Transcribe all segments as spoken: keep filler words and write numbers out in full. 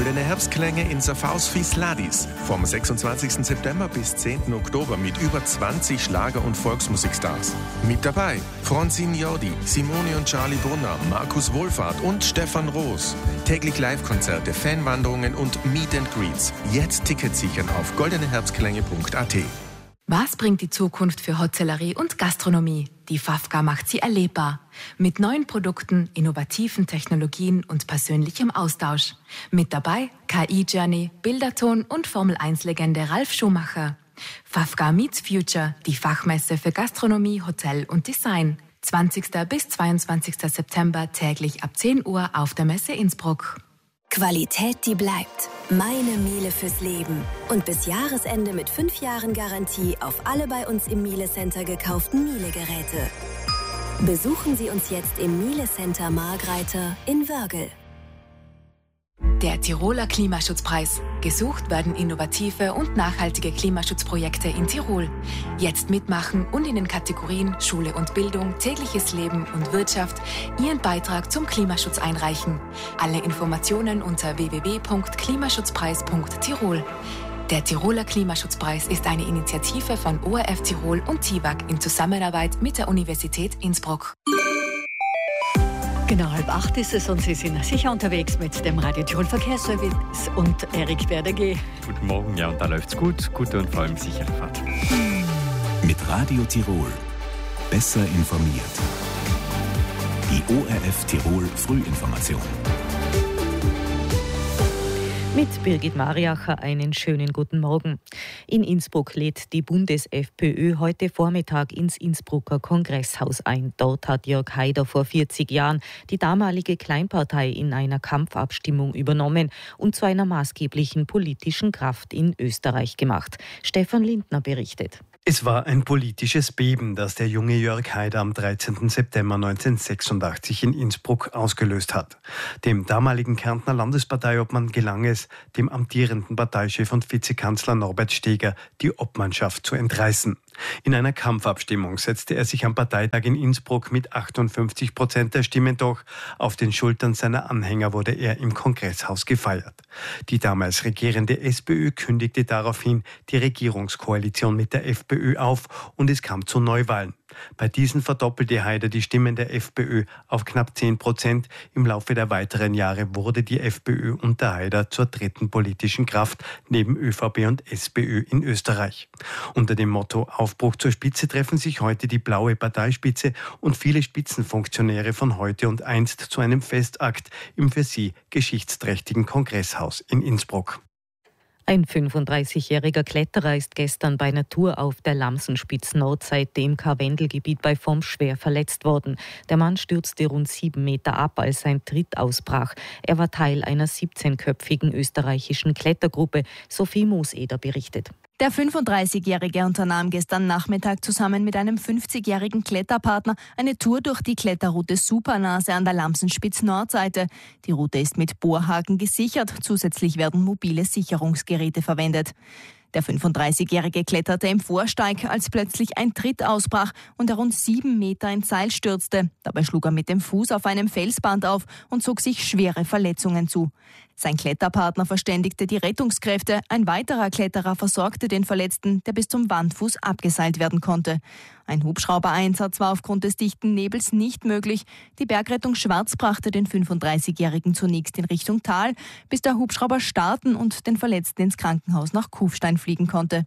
Goldene Herbstklänge in Safhaus Fisladis. Vom sechsundzwanzigsten September bis zehnten Oktober mit über zwanzig Schlager- und Volksmusikstars. Mit dabei Francine Jordi, Simone und Charlie Brunner, Markus Wohlfahrt und Stefan Roos. Täglich Live-Konzerte, Fanwanderungen und Meet and Greets. Jetzt Tickets sichern auf goldene herbstklänge punkt a t. Was bringt die Zukunft für Hotellerie und Gastronomie? Die Fafka macht sie erlebbar. Mit neuen Produkten, innovativen Technologien und persönlichem Austausch. Mit dabei K I-Journey, Bilderton und Formel eins Legende Ralf Schumacher. Fafka Meets Future, die Fachmesse für Gastronomie, Hotel und Design. zwanzigsten bis zweiundzwanzigsten September täglich ab zehn Uhr auf der Messe Innsbruck. Qualität, die bleibt. Meine Miele fürs Leben. Und bis Jahresende mit fünf Jahren Garantie auf alle bei uns im Miele Center gekauften Miele-Geräte. Besuchen Sie uns jetzt im Miele Center Margreiter in Wörgl. Der Tiroler Klimaschutzpreis. Gesucht werden innovative und nachhaltige Klimaschutzprojekte in Tirol. Jetzt mitmachen und in den Kategorien Schule und Bildung, tägliches Leben und Wirtschaft Ihren Beitrag zum Klimaschutz einreichen. Alle Informationen unter w w w punkt klimaschutzpreis punkt tirol. Der Tiroler Klimaschutzpreis ist eine Initiative von O R F Tirol und T I W A G in Zusammenarbeit mit der Universität Innsbruck. Genau halb acht ist es und Sie sind sicher unterwegs mit dem Radio Tirol Verkehrsservice und Erik Berder-G. Guten Morgen, ja, und da läuft's gut. Gute und vor allem sichere Fahrt. Mit Radio Tirol. Besser informiert. Die O R F Tirol Frühinformation. Mit Birgit Mariacher einen schönen guten Morgen. In Innsbruck lädt die Bundes-FPÖ heute Vormittag ins Innsbrucker Kongresshaus ein. Dort hat Jörg Haider vor vierzig Jahren die damalige Kleinpartei in einer Kampfabstimmung übernommen und zu einer maßgeblichen politischen Kraft in Österreich gemacht. Stefan Lindner berichtet. Es war ein politisches Beben, das der junge Jörg Haider am dreizehnten September neunzehnhundertsechsundachtzig in Innsbruck ausgelöst hat. Dem damaligen Kärntner Landesparteiobmann gelang es, dem amtierenden Parteichef und Vizekanzler Norbert Steger die Obmannschaft zu entreißen. In einer Kampfabstimmung setzte er sich am Parteitag in Innsbruck mit achtundfünfzig Prozent der Stimmen durch. Auf den Schultern seiner Anhänger wurde er im Kongresshaus gefeiert. Die damals regierende SPÖ kündigte daraufhin die Regierungskoalition mit der FPÖ auf und es kam zu Neuwahlen. Bei diesen verdoppelte Haider die Stimmen der FPÖ auf knapp zehn Prozent. Im Laufe der weiteren Jahre wurde die FPÖ unter Haider zur dritten politischen Kraft neben ÖVP und SPÖ in Österreich. Unter dem Motto Aufbruch zur Spitze treffen sich heute die blaue Parteispitze und viele Spitzenfunktionäre von heute und einst zu einem Festakt im für sie geschichtsträchtigen Kongresshaus in Innsbruck. Ein fünfunddreißigjähriger Kletterer ist gestern bei einer Tour auf der Lamsenspitz-Nordseite im Karwendelgebiet bei Fomm schwer verletzt worden. Der Mann stürzte rund sieben Meter ab, als sein Tritt ausbrach. Er war Teil einer siebzehnköpfigen österreichischen Klettergruppe. Sophie Mooseder berichtet. Der fünfunddreißigjährige unternahm gestern Nachmittag zusammen mit einem fünfzigjährigen Kletterpartner eine Tour durch die Kletterroute Supernase an der Lamsenspitz-Nordseite. Die Route ist mit Bohrhaken gesichert, zusätzlich werden mobile Sicherungsgeräte verwendet. Der fünfunddreißigjährige kletterte im Vorsteig, als plötzlich ein Tritt ausbrach und er rund sieben Meter ins Seil stürzte. Dabei schlug er mit dem Fuß auf einem Felsband auf und zog sich schwere Verletzungen zu. Sein Kletterpartner verständigte die Rettungskräfte. Ein weiterer Kletterer versorgte den Verletzten, der bis zum Wandfuß abgeseilt werden konnte. Ein Hubschraubereinsatz war aufgrund des dichten Nebels nicht möglich. Die Bergrettung Schwarz brachte den fünfunddreißigjährigen zunächst in Richtung Tal, bis der Hubschrauber starten und den Verletzten ins Krankenhaus nach Kufstein fliegen konnte.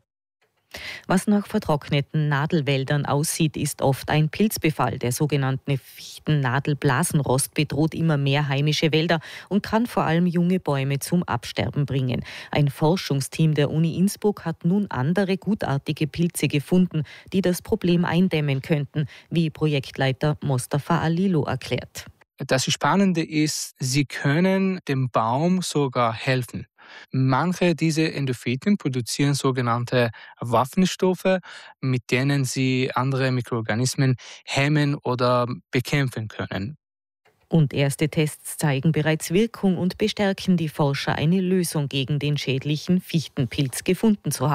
Was nach vertrockneten Nadelwäldern aussieht, ist oft ein Pilzbefall. Der sogenannte Fichtennadelblasenrost bedroht immer mehr heimische Wälder und kann vor allem junge Bäume zum Absterben bringen. Ein Forschungsteam der Uni Innsbruck hat nun andere gutartige Pilze gefunden, die das Problem eindämmen könnten, wie Projektleiter Mostafa Alilo erklärt. Das Spannende ist, sie können dem Baum sogar helfen. Manche dieser Endophyten produzieren sogenannte Waffenstoffe, mit denen sie andere Mikroorganismen hemmen oder bekämpfen können. Und erste Tests zeigen bereits Wirkung und bestärken die Forscher, eine Lösung gegen den schädlichen Fichtenpilz gefunden zu haben.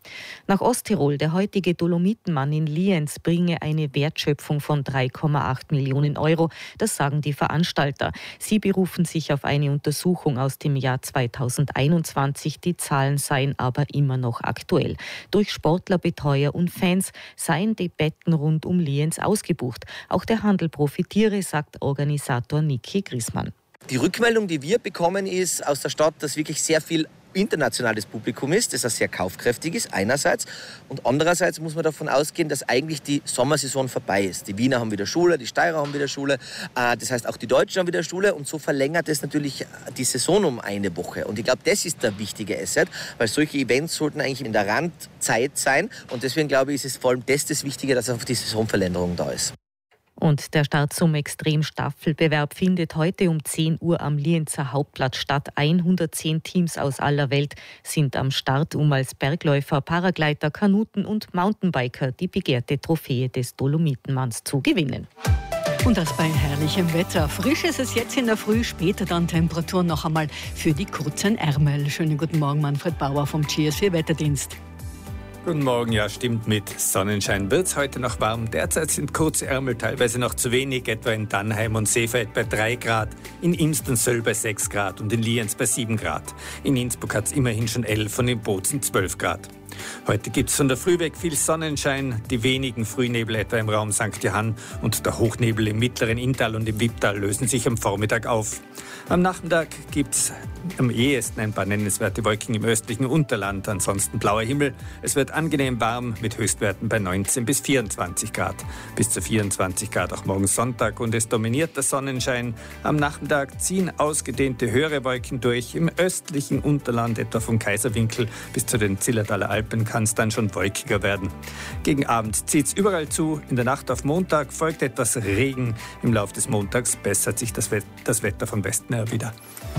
Nach Osttirol, der heutige Dolomitenmann in Lienz bringe eine Wertschöpfung von drei Komma acht Millionen Euro. Das sagen die Veranstalter. Sie berufen sich auf eine Untersuchung aus dem Jahr zweitausendeinundzwanzig. Die Zahlen seien aber immer noch aktuell. Durch Sportler, Betreuer und Fans seien die Betten rund um Lienz ausgebucht. Auch der Handel profitiere, sagt Organisator Niki Griesmann. Die Rückmeldung, die wir bekommen, ist aus der Stadt, dass wirklich sehr viel internationales Publikum ist, das auch sehr kaufkräftig ist, einerseits. Und andererseits muss man davon ausgehen, dass eigentlich die Sommersaison vorbei ist. Die Wiener haben wieder Schule, die Steirer haben wieder Schule, das heißt auch die Deutschen haben wieder Schule und so verlängert es natürlich die Saison um eine Woche. Und ich glaube, das ist der wichtige Asset, weil solche Events sollten eigentlich in der Randzeit sein und deswegen glaube ich, ist es vor allem das das Wichtige, dass einfach die Saisonverlängerung da ist. Und der Start zum Extremstaffelbewerb findet heute um zehn Uhr am Lienzer Hauptplatz statt. hundertzehn Teams aus aller Welt sind am Start, um als Bergläufer, Paragleiter, Kanuten und Mountainbiker die begehrte Trophäe des Dolomitenmanns zu gewinnen. Und das bei herrlichem Wetter. Frisch ist es jetzt in der Früh, später dann Temperatur noch einmal für die kurzen Ärmel. Schönen guten Morgen, Manfred Bauer vom G S vier Wetterdienst. Guten Morgen, ja stimmt, mit Sonnenschein wird es heute noch warm. Derzeit sind kurze Ärmel teilweise noch zu wenig, etwa in Dannheim und Seefeld bei drei Grad, in Imst und Söll bei sechs Grad und in Lienz bei sieben Grad. In Innsbruck hat es immerhin schon elf und in Bozen zwölf Grad. Heute gibt es von der Früh weg viel Sonnenschein, die wenigen Frühnebel etwa im Raum Sankt Johann und der Hochnebel im mittleren Inntal und im Wipptal lösen sich am Vormittag auf. Am Nachmittag gibt es am ehesten ein paar nennenswerte Wolken im östlichen Unterland, ansonsten blauer Himmel. Es wird angenehm warm mit Höchstwerten bei neunzehn bis vierundzwanzig Grad. Bis zu vierundzwanzig Grad auch morgen Sonntag und es dominiert der Sonnenschein. Am Nachmittag ziehen ausgedehnte höhere Wolken durch. Im östlichen Unterland, etwa vom Kaiserwinkel bis zu den Zillertaler Alpen, kann es dann schon wolkiger werden. Gegen Abend zieht es überall zu. In der Nacht auf Montag folgt etwas Regen. Im Laufe des Montags bessert sich das, Wett- das Wetter vom Westen her wieder.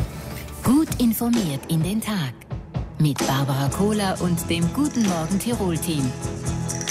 Gut informiert in den Tag. Mit Barbara Kohler und dem Guten Morgen Tirol-Team.